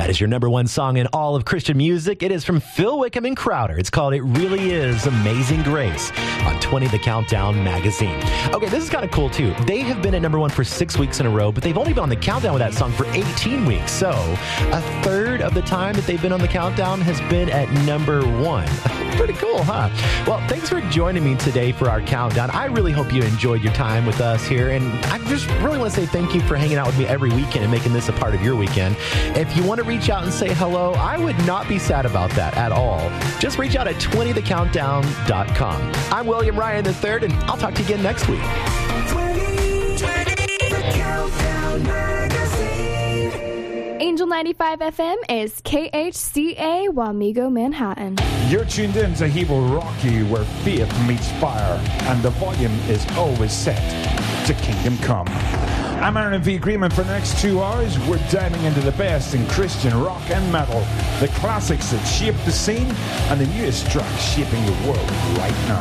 That is your number one song in all of Christian music. It is from Phil Wickham and Crowder. It's called It Really Is Amazing Grace on 20 The Countdown magazine. Okay, this is kind of cool too. They have been at number one for 6 weeks in a row, but they've only been on the countdown with that song for 18 weeks. So a third of the time that they've been on the countdown has been at number one. Pretty cool, huh? Well, thanks for joining me today for our countdown. I really hope you enjoyed your time with us here, and I just really want to say thank you for hanging out with me every weekend and making this a part of your weekend. If you want to reach out and say hello, I would not be sad about that at all. Just reach out at 20thecountdown.com. I'm William Ryan III, and I'll talk to you again next week. 20 The Countdown Magazine. Angel 95 FM is KHCA Wamego, Manhattan. You're tuned in to He Will Rock You, where faith meets fire, and the volume is always set to Kingdom Come. I'm Aaron V. Agreement. For the next 2 hours, we're diving into the best in Christian rock and metal, the classics that shaped the scene, and the newest tracks shaping the world right now.